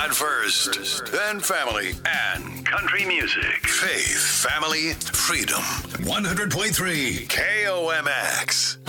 God first, then family and country music. Faith, family, freedom. 100.3 KOMX.